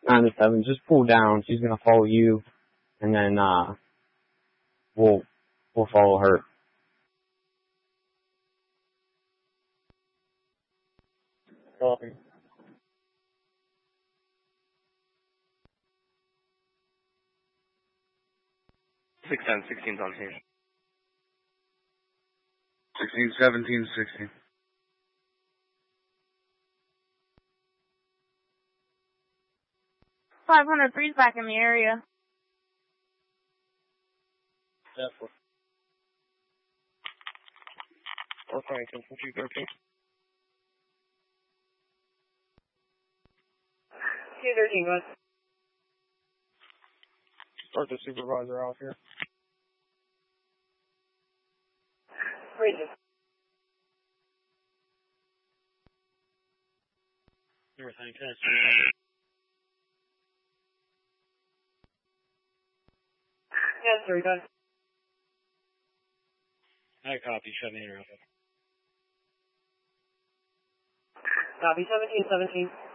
9 to 7, just pull down. She's gonna follow you, and then we'll follow her. Copy. 610, 16's on scene. 16, 17, 16. 503's back in the area. Definitely. 420, 13. 213, guys. Start the supervisor out here. Region. Everything, test. Yes, sir, done. I copy, 17 or okay. Copy, 17, 17.